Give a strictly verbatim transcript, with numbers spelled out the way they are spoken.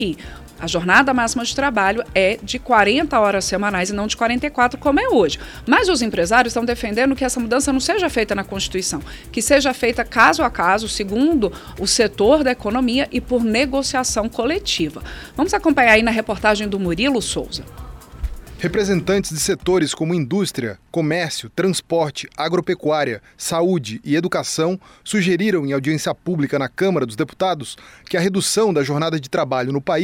E a jornada máxima de trabalho é de quarenta horas semanais e não de quarenta e quatro, como é hoje. Mas os empresários estão defendendo que essa mudança não seja feita na Constituição, que seja feita caso a caso, segundo o setor da economia e por negociação coletiva. Vamos acompanhar aí na reportagem do Murilo Souza. Representantes de setores como indústria, comércio, transporte, agropecuária, saúde e educação sugeriram em audiência pública na Câmara dos Deputados que a redução da jornada de trabalho no país